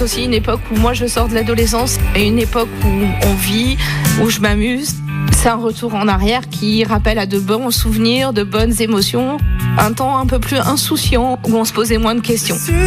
aussi une époque où moi je sors de l'adolescence et une époque où on vit, où je m'amuse. C'est un retour en arrière qui rappelle à de bons souvenirs, de bonnes émotions, un temps un peu plus insouciant où on se posait moins de questions.